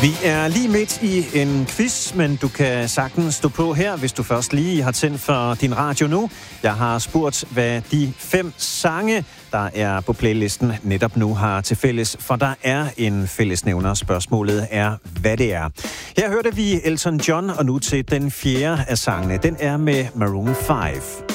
Vi er lige midt i en quiz, men du kan sagtens stå på her, hvis du først lige har tændt for din radio nu. Jeg har spurgt, hvad de 5 sange, der er på playlisten netop nu, har til fælles, for der er en fællesnævner. Spørgsmålet er, hvad det er. Her hørte vi Elton John, og nu til den 4. af sangene. Den er med Maroon 5.